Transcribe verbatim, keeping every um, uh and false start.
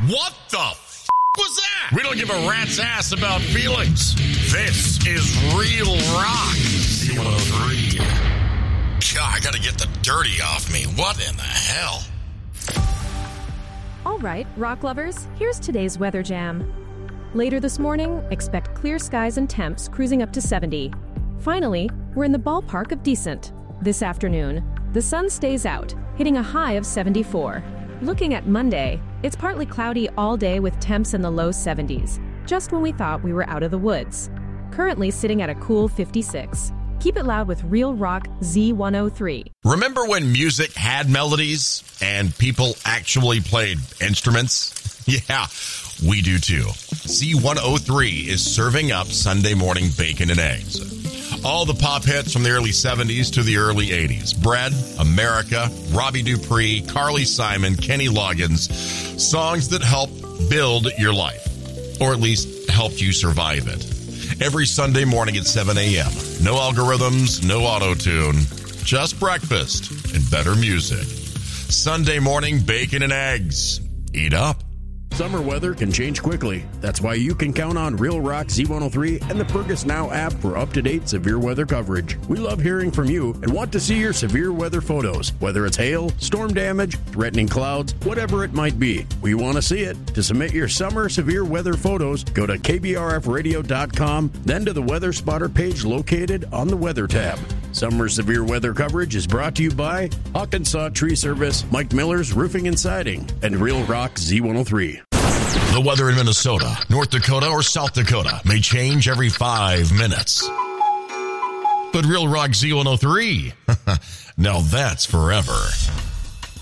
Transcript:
What the f*** was that? We don't give a rat's ass about feelings. This is Real Rock Z one oh three. God, I gotta get the dirty off me. What in the hell? All right, rock lovers, here's today's weather jam. Later this morning, expect clear skies and temps cruising up to seventy. Finally, we're in the ballpark of decent. This afternoon, the sun stays out, hitting a high of seventy-four. Looking at Monday, it's partly cloudy all day with temps in the low seventies, just when we thought we were out of the woods. Currently sitting at a cool fifty-six. Keep it loud with Real Rock Z one oh three. Remember when music had melodies and people actually played instruments? Yeah, we do too. Z one oh three is serving up Sunday morning bacon and eggs. All the pop hits from the early seventies to the early eighties. Bread, America, Robbie Dupree, Carly Simon, Kenny Loggins. Songs that help build your life, or at least helped you survive it. Every Sunday morning at seven a.m. No algorithms, no auto-tune, just breakfast and better music. Sunday morning bacon and eggs. Eat up. Summer weather can change quickly. That's why you can count on Real Rock Z one oh three and the Purgus Now app for up-to-date severe weather coverage. We love hearing from you and want to see your severe weather photos, whether it's hail, storm damage, threatening clouds, whatever it might be. We want to see it. To submit your summer severe weather photos, go to K B R F radio dot com, then to the Weather Spotter page located on the Weather tab. Summer severe weather coverage is brought to you by Hawkinsaw Tree Service, Mike Miller's Roofing and Siding, and Real Rock Z one oh three. The weather in Minnesota, North Dakota, or South Dakota may change every five minutes. But Real Rock Z one oh three, now that's forever.